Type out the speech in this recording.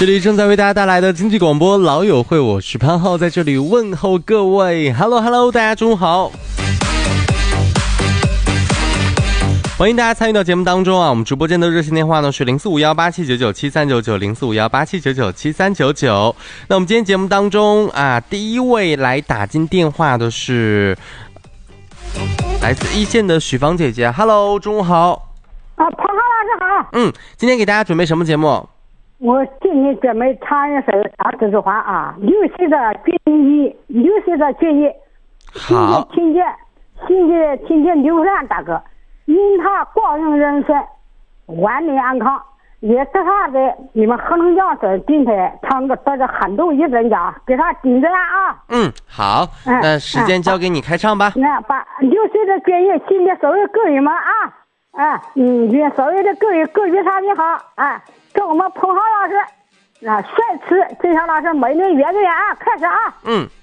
这里正在为大家带来的经济广播老友会，我是潘浩，在这里问候各位。Hello， 大家中午好。欢迎大家参与到节目当中啊！我们直播间的热线电话呢是045187997399，045187997399。那我们今天节目当中啊，第一位来打进电话的是来自一线的许芳姐姐。Hello， 中午好。 潘浩老师好。 今天给大家准备什么节目？ 我今天准备唱一首这句话啊，6岁的军医，6岁的军医， 好， 听见刘山大哥。因他光荣人生，万年安康，也是他在你们黑龙江省电台唱个这个很多一人家，给他点赞啊！ 好，那时间交给你开唱吧。 那把6岁的军人，今天所有各位们愿所有的各位上你好啊！跟我们彭浩老师帅气，郑晓老师美丽圆圆啊，开始啊！